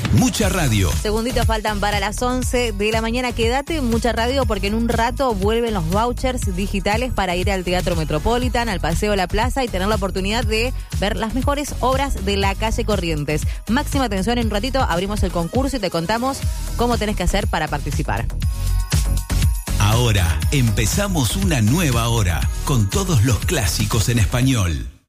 Mucha Radio. Segunditos faltan para las 11 de la mañana. Quédate en Mucha Radio porque en un rato vuelven los vouchers digitales para ir al Teatro Metropolitan, al Paseo La Plaza y tener la oportunidad de ver las mejores obras de la calle Corrientes. Máxima atención, en un ratito abrimos el concurso y te contamos cómo tenés que hacer para participar. Ahora empezamos una nueva hora con todos los clásicos en español.